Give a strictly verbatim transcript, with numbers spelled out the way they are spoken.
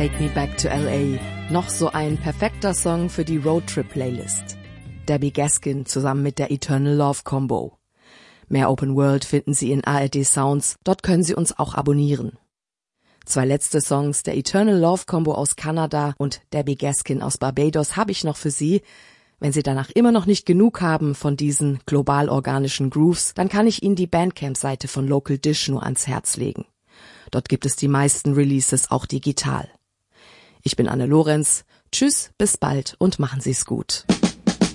Take Me Back to L A. Noch so ein perfekter Song für die Roadtrip-Playlist. Debbie Gaskin zusammen mit der Eternal Love Combo. Mehr Open World finden Sie in A R D Sounds, dort können Sie uns auch abonnieren. Zwei letzte Songs der Eternal Love Combo aus Kanada und Debbie Gaskin aus Barbados habe ich noch für Sie. Wenn Sie danach immer noch nicht genug haben von diesen global organischen Grooves, dann kann ich Ihnen die Bandcamp-Seite von Local Dish nur ans Herz legen. Dort gibt es die meisten Releases auch digital. Ich bin Anne Lorenz. Tschüss, bis bald und machen Sie's gut.